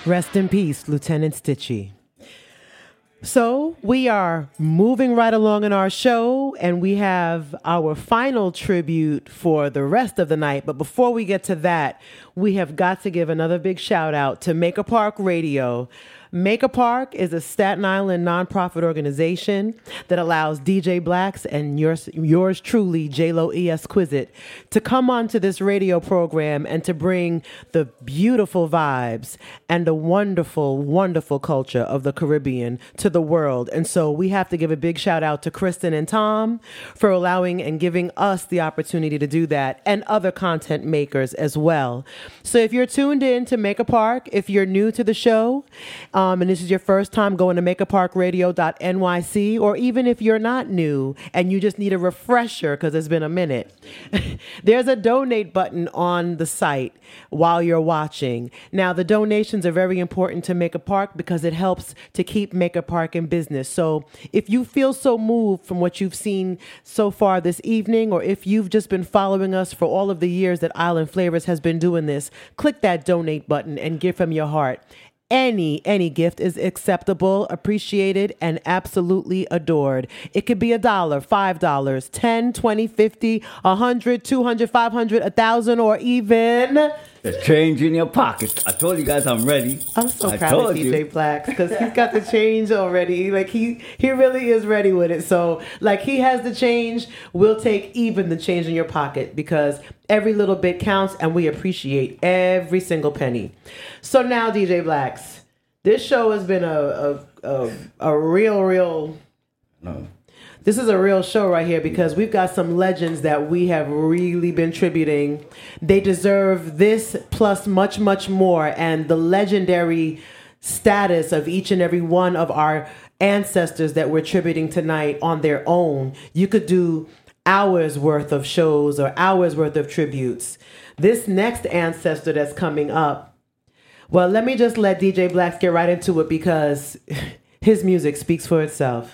Rest in peace, Lieutenant Stitchie. So we are moving right along in our show, and we have our final tribute for the rest of the night. But before we get to that, we have got to give another big shout out to Make a Park Radio. Make a Park is a Staten Island nonprofit organization that allows DJ Blacks and yours truly, J-Lo E. Exquisite, to come onto this radio program and to bring the beautiful vibes and the wonderful, wonderful culture of the Caribbean to the world. And so we have to give a big shout out to Kristen and Tom for allowing and giving us the opportunity to do that, and other content makers as well. So if you're tuned in to Make a Park, if you're new to the show, and this is your first time going to makeaparkradio.nyc, or even if you're not new and you just need a refresher because it's been a minute, there's a donate button on the site while you're watching. Now, the donations are very important to Make a Park because it helps to keep Make a Park in business. So if you feel so moved from what you've seen so far this evening, or if you've just been following us for all of the years that Island Flavors has been doing this, click that donate button and give from your heart. Any gift is acceptable, appreciated, and absolutely adored. It could be $1, $5, $10, $20, $50, $100, $200, $500, $1,000, or even the change in your pocket. I told you guys I'm ready. I'm so proud of DJ Blacks because he's got the change already. Like he really is ready with it. So like he has the change, we'll take even the change in your pocket because every little bit counts and we appreciate every single penny. So now, DJ Blacks, this show has been a real. No. This is a real show right here because we've got some legends that we have really been tributing. They deserve this plus much, much more. And the legendary status of each and every one of our ancestors that we're tributing tonight on their own. You could do hours worth of shows or hours worth of tributes. This next ancestor that's coming up, well, let me just let DJ Blacks get right into it because his music speaks for itself.